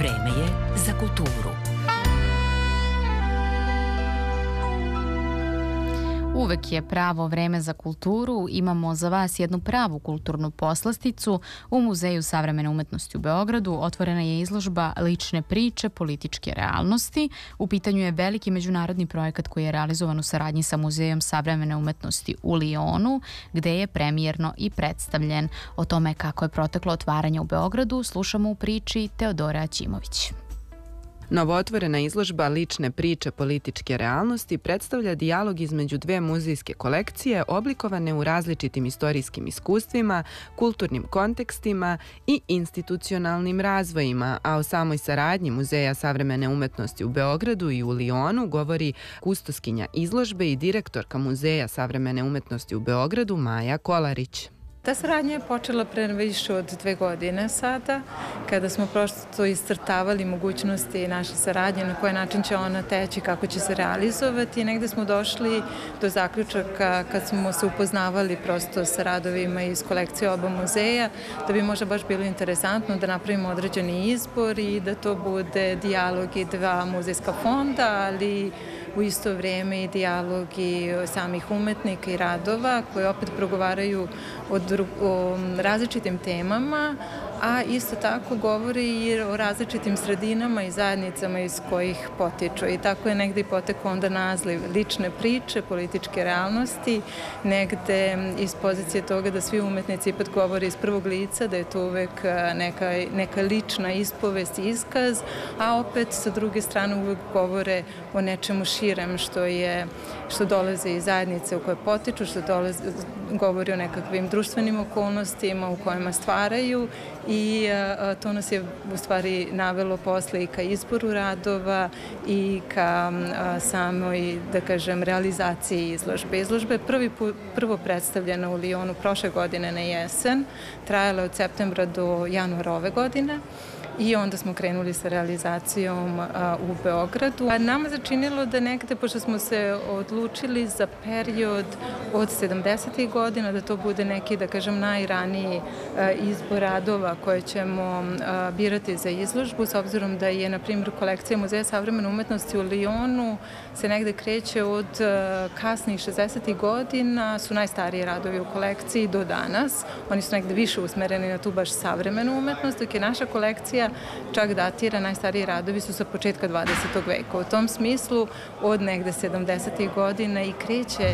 Vreme je za kulturu. Uvek je pravo vreme za kulturu. Imamo za vas jednu pravu kulturnu poslasticu. U Muzeju savremene umetnosti u Beogradu otvorena je izložba Lične priče političke realnosti. U pitanju je veliki međunarodni projekat koji je realizovan u saradnji sa Muzejom savremene umetnosti u Lionu, gde je premijerno i predstavljen. O tome kako je proteklo otvaranje u Beogradu slušamo u priči Teodore Aćimović. Novootvorena izložba Lične priče političke realnosti predstavlja dijalog između dve muzejske kolekcije oblikovane u različitim istorijskim iskustvima, kulturnim kontekstima i institucionalnim razvojima, a o samoj saradnji Muzeja savremene umetnosti u Beogradu i u Lionu govori kustoskinja izložbe i direktorka Muzeja savremene umetnosti u Beogradu Maja Kolarić. Ta saradnja je počela pre više od 2 godine sada, kada smo prosto iscrtavali mogućnosti naše saradnje, na koji način će ona teći, kako će se realizovati. Negde smo došli do zaključaka kad smo se upoznavali prosto sa radovima iz kolekcije oba muzeja, da bi možda baš bilo interesantno da napravimo određeni izbor i da to bude dijalog i dva muzejska fonda, ali u isto vrijeme i dijalog i samih umetnika i radova koji opet progovaraju o različitim temama, a isto tako govori i o različitim sredinama i zajednicama iz kojih potiču. I tako je negde i potekao onda naziv Lične priče političke realnosti, negde iz pozicije toga da svi umetnici ipak govore iz prvog lica, da je to uvek neka lična ispovest i iskaz, a opet sa druge strane uvek govore o nečemu širem što dolaze iz zajednice u koje potiču, što govori o nekakvim društvenim okolnostima u kojima stvaraju i to nas je u stvari navelo posle i ka izboru radova i ka samoj, da kažem, realizaciji izložbe. Izložba je prvo predstavljena u Lionu prošle godine na jesen, trajala od septembra do januara ove godine. I onda smo krenuli sa realizacijom u Beogradu. Nama začinilo da negde, pošto smo se odlučili za period od 70. godina, da to bude neki, da kažem, najraniji izbor radova koje ćemo birati za izložbu, s obzirom da je, na primjer, kolekcija Muzeja savremene umetnosti u Lionu se negde kreće od kasnih 60. godina, su najstariji radovi u kolekciji do danas. Oni su negde više usmereni na tu baš savremenu umetnost, dok je naša kolekcija čak datira, najstariji radovi su sa početka 20. veka. U tom smislu od negde 70. godina i kreće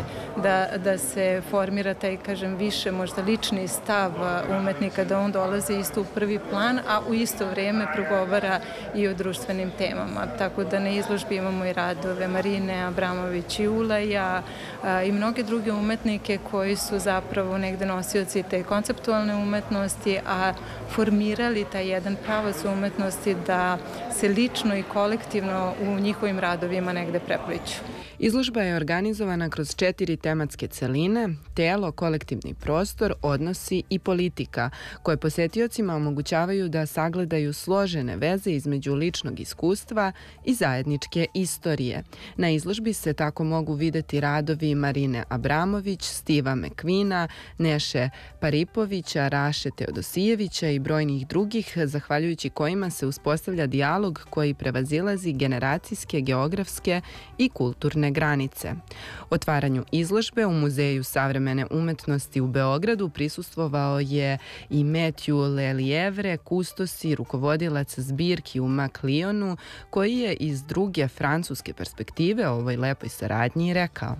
da se formira taj, kažem, više možda lični stav umetnika, da on dolazi isto u prvi plan, a u isto vrijeme progovara i o društvenim temama. Tako da na izložbi imamo i radove Marine Abramović i Ulaja i mnoge druge umetnike koji su zapravo negde nosioci te konceptualne umetnosti, a formirali taj jedan pravac umetnosti da se lično i kolektivno u njihovim radovima negde prepliću. Izložba je organizovana kroz 4 tematske celine: telo, kolektivni prostor, odnosi i politika, koje posetiocima omogućavaju da sagledaju složene veze između ličnog iskustva i zajedničke istorije. Na izložbi se tako mogu videti radovi Marine Abramović, Stiva Mekvina, Neše Paripovića, Raše Teodosijevića i brojnih drugih, zahvaljujući kojima se uspostavlja dijalog koji prevazilazi generacijske, geografske i kulturne granice. Otvaranju izložbe u Muzeju savremene umetnosti u Beogradu prisustvovao je i Matthew Lelievre, kustos i rukovodilac zbirki u Lionu, koji je iz druge francuske perspektive o ovoj lepoj saradnji rekao: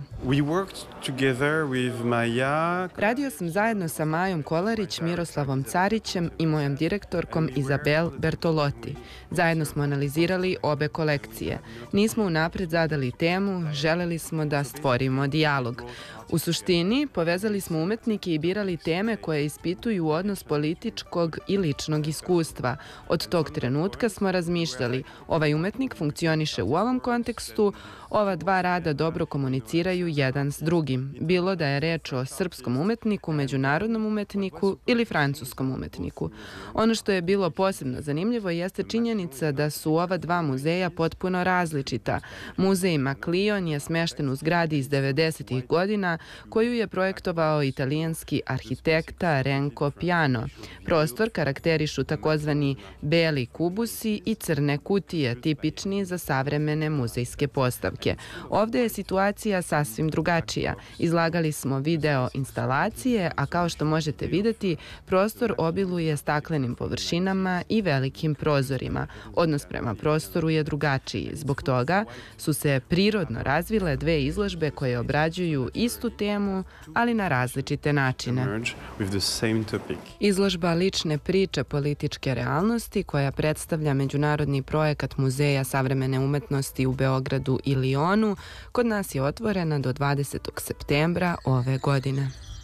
Radio sam zajedno sa Majom Kolarić, Miroslavom Carićem i mojom direktorkom Izabel Bertolotti. Zajedno smo analizirali obe kolekcije. Nismo unapred zadali temu, želeli smo da stvorimo dijalog. U suštini, povezali smo umetnike i birali teme koje ispituju odnos političkog i ličnog iskustva. Od tog trenutka smo razmišljali, ovaj umetnik funkcioniše u ovom kontekstu, ova dva rada dobro komuniciraju jedan s drugim, bilo da je reč o srpskom umetniku, međunarodnom umetniku ili francuskom umetniku. Ono što je bilo posebno zanimljivo jeste činjenica da su ova dva muzeja potpuno različita. Muzej Lion je smešten u zgradi iz 90. godina, koju je projektovao italijanski arhitekta Renko Piano. Prostor karakterišu takozvani beli kubusi i crne kutije, tipični za savremene muzejske postavke. Ovde je situacija sasvim drugačija. Izlagali smo video instalacije, a kao što možete videti, prostor obiluje staklenim površinama i velikim prozorima. Odnos prema prostoru je drugačiji. Zbog toga su se prirodno razvile dve izložbe koje obrađuju istu temu, ali na različite načine. Izložba lične priče političke realnosti, koja predstavlja međunarodni projekat Muzeja savremene umetnosti u Beogradu i Lionu, kod nas je otvorena do 20. septembra ove godine.